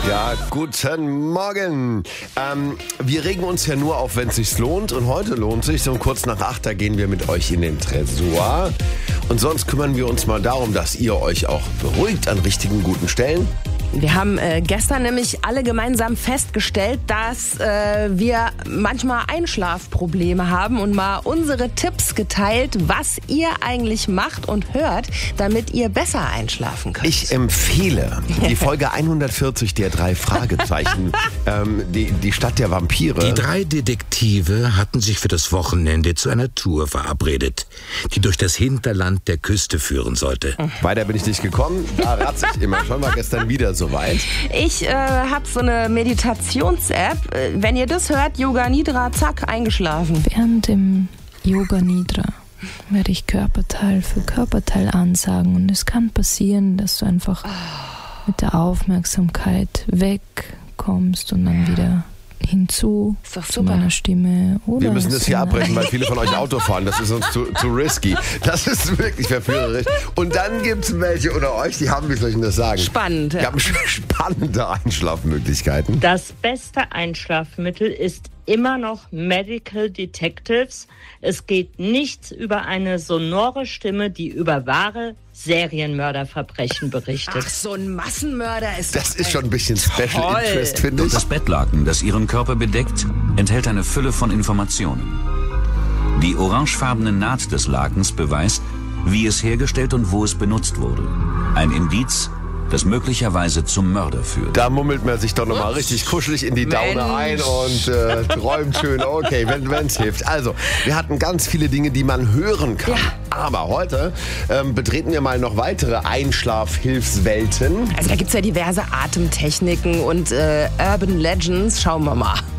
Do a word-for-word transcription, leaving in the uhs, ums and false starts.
Ja, guten Morgen. Ähm, wir regen uns ja nur auf, wenn es sich lohnt. Und heute lohnt sich. So um kurz nach acht, da gehen wir mit euch in den Tresor. Und sonst kümmern wir uns mal darum, dass ihr euch auch beruhigt an richtigen, guten Stellen. Wir haben äh, gestern nämlich alle gemeinsam festgestellt, dass äh, wir manchmal Einschlafprobleme haben und mal unsere Tipps geteilt, was ihr eigentlich macht und hört, damit ihr besser einschlafen könnt. Ich empfehle die Folge hundertvierzig der drei Fragezeichen, ähm, die, die Stadt der Vampire. Die drei Detektive hatten sich für das Wochenende zu einer Tour verabredet, die durch das Hinterland der Küste führen sollte. Weiter bin ich nicht gekommen, da ratze ich immer schon, war gestern wieder soweit. Ich äh, habe so eine Meditations-App. Wenn ihr das hört, Yoga Nidra, zack, eingeschlafen. Während dem Yoga Nidra werde ich Körperteil für Körperteil ansagen und es kann passieren, dass du einfach mit der Aufmerksamkeit wegkommst und dann wieder hinzu Ist doch zu super. meiner Stimme. Oder Wir müssen das zu hier einer- abbrechen, weil viele von euch Auto fahren. Das ist uns zu, zu risky. Das ist wirklich verführerisch. Und dann gibt es welche unter euch, die haben, wie soll ich denn das sagen? Spannend, Die ja. haben spannende Einschlafmöglichkeiten. Das beste Einschlafmittel ist immer noch Medical Detectives. Es geht nichts über eine sonore Stimme, die über wahre Serienmörderverbrechen berichtet. Ach, so ein Massenmörder ist Das ist schon ein bisschen Special Toll. Interest, finde ich. Das Bettlaken, das ihren Körper bedeckt, enthält eine Fülle von Informationen. Die orangefarbene Naht des Lakens beweist, wie es hergestellt und wo es benutzt wurde. Ein Indiz, das möglicherweise zum Mörder führt. Da mummelt man sich doch nochmal richtig kuschelig in die Daune Mensch. ein und äh, träumt schön. Okay, wenn es hilft. Also, wir hatten ganz viele Dinge, die man hören kann. Ja. Aber heute ähm, betreten wir mal noch weitere Einschlafhilfswelten. Also da gibt's ja diverse Atemtechniken und äh, Urban Legends. Schauen wir mal.